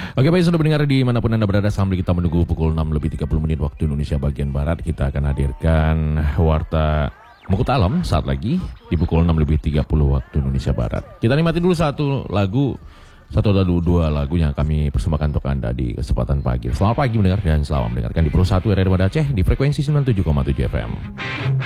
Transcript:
Oke baik, sudah mendengar di manapun Anda berada, sambil kita menunggu pukul 6 lebih 30 menit waktu Indonesia bagian Barat, kita akan hadirkan Warta Mukut Alam saat lagi di pukul 6 lebih 30 waktu Indonesia Barat. Kita nikmati dulu satu atau dua lagu yang kami persembahkan untuk Anda di kesempatan pagi. Selamat pagi mendengar dan selamat mendengarkan di Pro 1 RRI Aceh di frekuensi 97,7 FM.